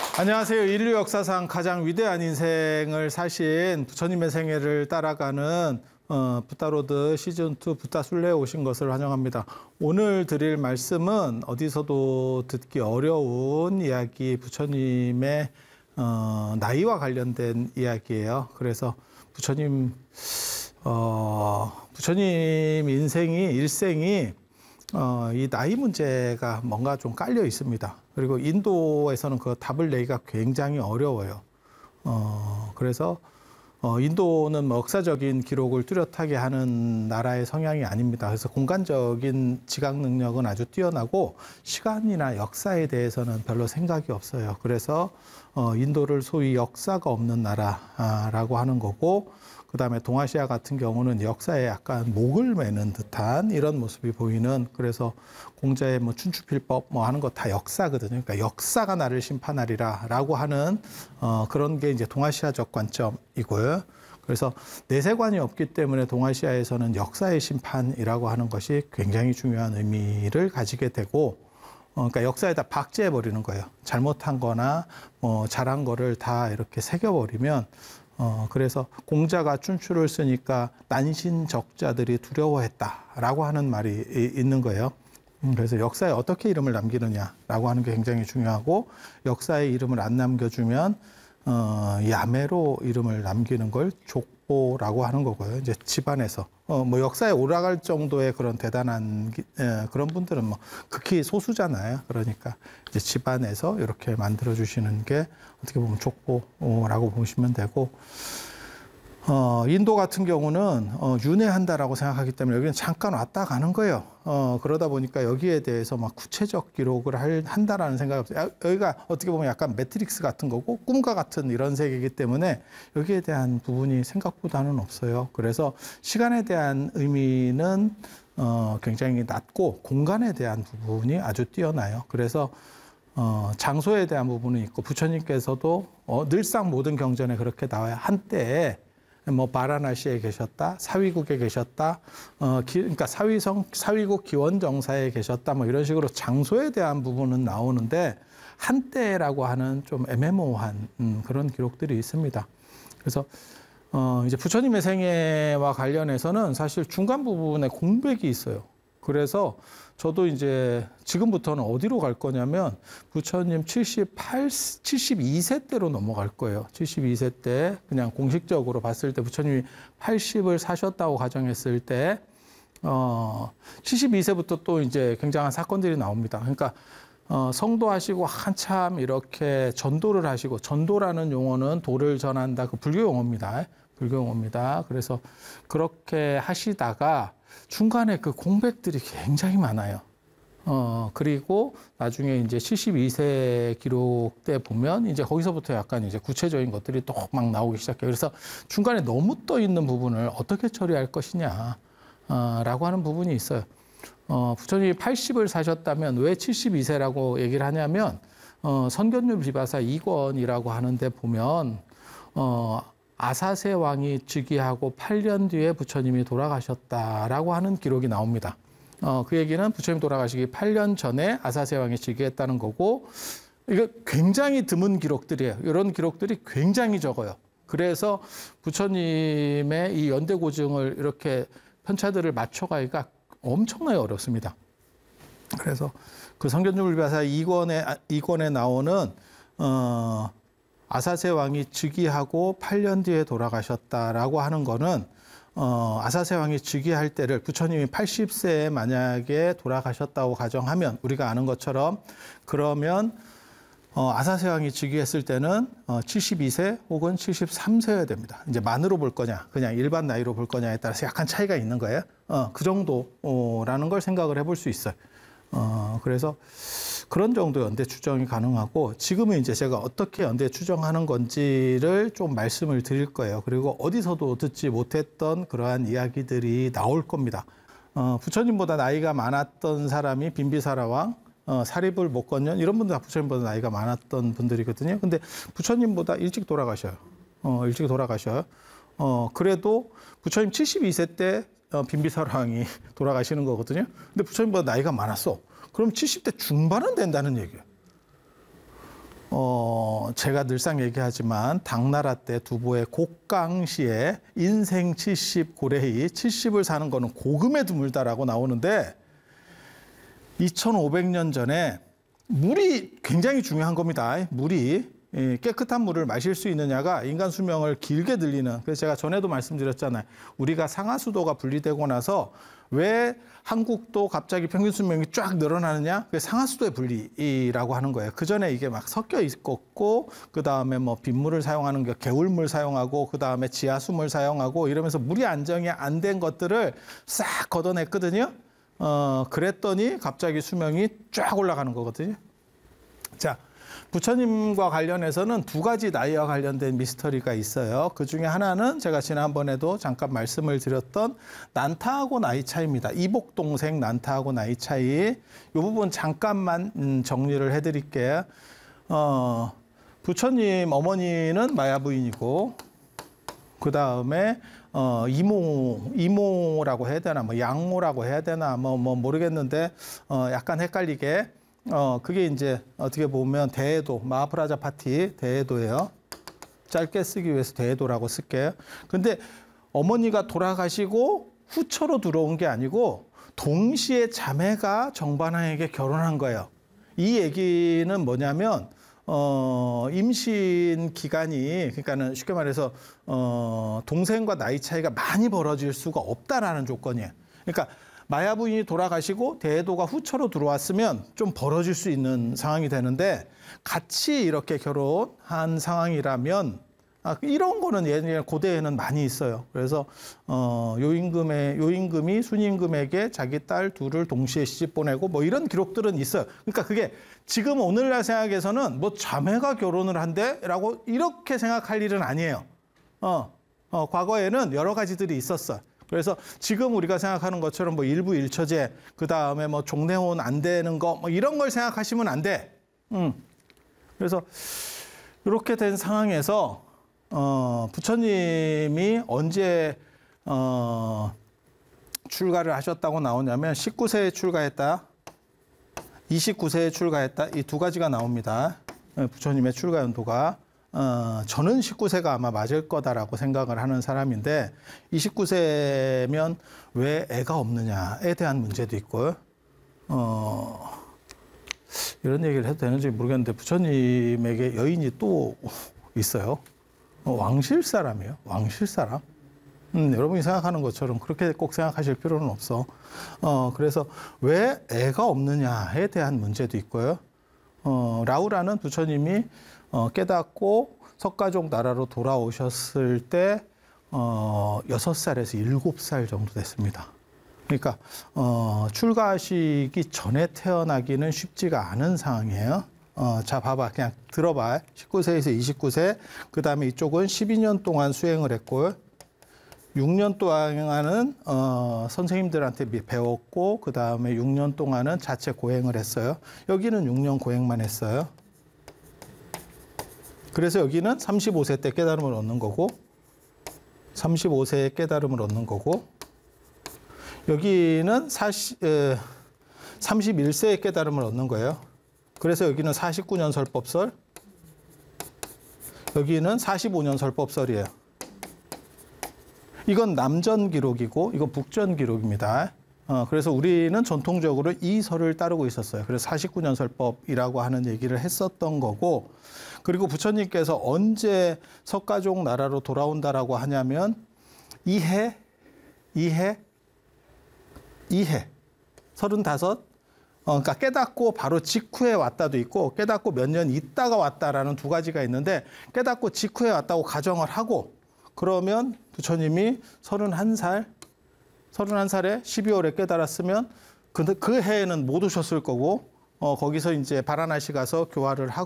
안녕하세요. 인류 역사상 가장 위대한 인생을 사신 부처님의 생애를 따라가는 붓다로드 시즌2 붓다술래에 오신 것을 환영합니다. 오늘 드릴 말씀은 어디서도 듣기 어려운 이야기, 부처님의 나이와 관련된 이야기예요. 그래서 부처님 일생이 이 나이 문제가 뭔가 좀 깔려 있습니다. 그리고 인도에서는 그 답을 내기가 굉장히 어려워요. 그래서 인도는 뭐 역사적인 기록을 뚜렷하게 하는 나라의 성향이 아닙니다. 그래서 공간적인 지각 능력은 아주 뛰어나고 시간이나 역사에 대해서는 별로 생각이 없어요. 그래서 인도를 소위 역사가 없는 나라라고 하는 거고, 그 다음에 동아시아 같은 경우는 역사에 약간 목을 매는 듯한 이런 모습이 보이는, 그래서 공자의 뭐 춘추필법 뭐 하는 거 다 역사거든요. 그러니까 역사가 나를 심판하리라 라고 하는 그런 게 이제 동아시아적 관점이고요. 그래서 내세관이 없기 때문에 동아시아에서는 역사의 심판이라고 하는 것이 굉장히 중요한 의미를 가지게 되고, 그러니까 역사에다 박제해버리는 거예요. 잘못한 거나 뭐 잘한 거를 다 이렇게 새겨버리면, 그래서 공자가 춘추를 쓰니까 난신적자들이 두려워했다라고 하는 말이 있는 거예요. 그래서 역사에 어떻게 이름을 남기느냐라고 하는 게 굉장히 중요하고, 역사에 이름을 안 남겨주면 야매로 이름을 남기는 걸 족보라고 하는 거고요. 이제 집안에서 뭐 역사에 올라갈 정도의 그런 대단한 그런 분들은 뭐 극히 소수잖아요. 그러니까 이제 집안에서 이렇게 만들어 주시는 게 어떻게 보면 족보라고 보시면 되고, 인도 같은 경우는 윤회한다라고 생각하기 때문에 여기는 잠깐 왔다 가는 거예요. 그러다 보니까 여기에 대해서 막 구체적 기록을 한다라는 생각이 없어요. 여기가 어떻게 보면 약간 매트릭스 같은 거고 꿈과 같은 이런 세계이기 때문에 여기에 대한 부분이 생각보다는 없어요. 그래서 시간에 대한 의미는 굉장히 낮고 공간에 대한 부분이 아주 뛰어나요. 그래서 장소에 대한 부분은 있고, 부처님께서도 늘상 모든 경전에 그렇게 나와요. 한때에 뭐 바라나시에 계셨다, 사위국에 계셨다, 그러니까 사위국 기원정사에 계셨다, 뭐 이런 식으로 장소에 대한 부분은 나오는데 한때라고 하는 좀 애매모호한 그런 기록들이 있습니다. 그래서 이제 부처님의 생애와 관련해서는 사실 중간 부분에 공백이 있어요. 그래서 저도 이제 지금부터는 어디로 갈 거냐면 부처님 72세 때로 넘어갈 거예요. 72세 때 그냥 공식적으로 봤을 때 부처님이 80을 사셨다고 가정했을 때 72세부터 또 이제 굉장한 사건들이 나옵니다. 그러니까 성도하시고 한참 이렇게 전도를 하시고, 전도라는 용어는 도를 전한다, 그 불교 용어입니다. 불교 용어입니다. 그래서 그렇게 하시다가 중간에 그 공백들이 굉장히 많아요. 그리고 나중에 이제 72세 기록 때 보면 이제 거기서부터 약간 이제 구체적인 것들이 또 막 나오기 시작해요. 그래서 중간에 너무 떠 있는 부분을 어떻게 처리할 것이냐, 라고 하는 부분이 있어요. 부처님이 80을 사셨다면 왜 72세라고 얘기를 하냐면, 선견율 비바사 2권이라고 하는데 보면, 아사세 왕이 즉위하고 8년 뒤에 부처님이 돌아가셨다라고 하는 기록이 나옵니다. 그 얘기는 부처님 돌아가시기 8년 전에 아사세 왕이 즉위했다는 거고, 이거 굉장히 드문 기록들이에요. 이런 기록들이 굉장히 적어요. 그래서 부처님의 이 연대고증을 이렇게 편차들을 맞춰가기가 엄청나게 어렵습니다. 그래서 그 성견율비바사 2권에 나오는 아사세 왕이 즉위하고 8년 뒤에 돌아가셨다라고 하는 거는, 아사세 왕이 즉위할 때를 부처님이 80세에 만약에 돌아가셨다고 가정하면, 우리가 아는 것처럼 그러면 아사세 왕이 즉위했을 때는 72세 혹은 73세여야 됩니다. 이제 만으로 볼 거냐, 그냥 일반 나이로 볼 거냐에 따라서 약간 차이가 있는 거예요. 그 정도라는 걸 생각을 해볼 수 있어요. 그래서 그런 정도 연대 추정이 가능하고, 지금은 이제 제가 어떻게 연대 추정하는 건지를 좀 말씀을 드릴 거예요. 그리고 어디서도 듣지 못했던 그러한 이야기들이 나올 겁니다. 부처님보다 나이가 많았던 사람이 빈비사라 왕, 사리불 목건년, 이런 분들 다 부처님보다 나이가 많았던 분들이거든요. 근데 부처님보다 일찍 돌아가셔요. 일찍 돌아가셔요. 그래도 부처님 72세 때 빈비사라 왕이 돌아가시는 거거든요. 근데 부처님보다 나이가 많았어. 그럼 70대 중반은 된다는 얘기예요. 제가 늘상 얘기하지만 당나라 때 두보의 곡강시에 인생 70 고래희 70을 사는 거는 고금에 드물다라고 나오는데 2500년 전에 물이 굉장히 중요한 겁니다. 물이 깨끗한 물을 마실 수 있느냐가 인간 수명을 길게 늘리는. 그래서 제가 전에도 말씀드렸잖아요. 우리가 상하수도가 분리되고 나서 왜 한국도 갑자기 평균 수명이 쫙 늘어나느냐? 그게 상하수도의 분리라고 하는 거예요. 그 전에 이게 막 섞여 있었고, 그 다음에 뭐 빗물을 사용하는 게 개울물 사용하고, 그 다음에 지하수물 사용하고 이러면서 물이 안정이 안 된 것들을 싹 걷어냈거든요. 그랬더니 갑자기 수명이 쫙 올라가는 거거든요. 자, 부처님과 관련해서는 두 가지 나이와 관련된 미스터리가 있어요. 그 중에 하나는 제가 지난번에도 잠깐 말씀을 드렸던 난타하고 나이 차이입니다. 이복 동생 난타하고 나이 차이. 이 부분 잠깐만 정리를 해드릴게요. 부처님 어머니는 마야 부인이고, 그 다음에 이모라고 해야 되나, 뭐 양모라고 해야 되나, 뭐 모르겠는데 약간 헷갈리게. 그게 이제 어떻게 보면 대해도, 마하프라자파티 대해도예요. 짧게 쓰기 위해서 대해도라고 쓸게요. 근데 어머니가 돌아가시고 후처로 들어온 게 아니고 동시에 자매가 정반왕에게 결혼한 거예요. 이 얘기는 뭐냐면 임신 기간이, 그러니까는 쉽게 말해서 동생과 나이 차이가 많이 벌어질 수가 없다라는 조건이에요. 그러니까 마야 부인이 돌아가시고 대해도가 후처로 들어왔으면 좀 벌어질 수 있는 상황이 되는데, 같이 이렇게 결혼한 상황이라면 이런 거는 예전에 고대에는 많이 있어요. 그래서 요임금이 순임금에게 자기 딸 둘을 동시에 시집 보내고 뭐 이런 기록들은 있어요. 그러니까 그게 지금 오늘날 생각에서는 뭐 자매가 결혼을 한대라고 이렇게 생각할 일은 아니에요. 과거에는 여러 가지들이 있었어요. 그래서 지금 우리가 생각하는 것처럼 뭐 일부 일처제, 그 다음에 뭐 종례혼 안 되는 거, 뭐 이런 걸 생각하시면 안 돼. 그래서 이렇게 된 상황에서 부처님이 언제 출가를 하셨다고 나오냐면 19세에 출가했다, 29세에 출가했다, 이 두 가지가 나옵니다. 부처님의 출가 연도가. 저는 19세가 아마 맞을 거다라고 생각을 하는 사람인데, 29세면 왜 애가 없느냐에 대한 문제도 있고, 이런 얘기를 해도 되는지 모르겠는데 부처님에게 여인이 또 있어요. 왕실 사람이에요. 왕실 사람. 여러분이 생각하는 것처럼 그렇게 꼭 생각하실 필요는 없어. 그래서 왜 애가 없느냐에 대한 문제도 있고요. 라우라는 부처님이 깨닫고 석가족 나라로 돌아오셨을 때 6살에서 7살 정도 됐습니다. 그러니까 출가하시기 전에 태어나기는 쉽지가 않은 상황이에요. 자, 봐봐. 그냥 들어봐. 19세에서 29세. 그 다음에 이쪽은 12년 동안 수행을 했고, 6년 동안은 선생님들한테 배웠고, 그 다음에 6년 동안은 자체 고행을 했어요. 여기는 6년 고행만 했어요. 그래서 여기는 35세 때 깨달음을 얻는 거고, 35세에 깨달음을 얻는 거고, 여기는 31세에 깨달음을 얻는 거예요. 그래서 여기는 49년 설법설, 여기는 45년 설법설이에요. 이건 남전 기록이고, 이건 북전 기록입니다. 그래서 우리는 전통적으로 이 설을 따르고 있었어요. 그래서 49년 설법이라고 하는 얘기를 했었던 거고, 그리고 부처님께서 언제 석가족 나라로 돌아온다라고 하냐면 2해 35, 그러니까 깨닫고 바로 직후에 왔다도 있고, 깨닫고 몇 년 있다가 왔다라는 두 가지가 있는데, 깨닫고 직후에 왔다고 가정을 하고, 그러면 부처님이 31살에 12월에 깨달았으면 그 해에는 못 오셨을 거고, 거기서 이제 바라나시 가서 교화를 하고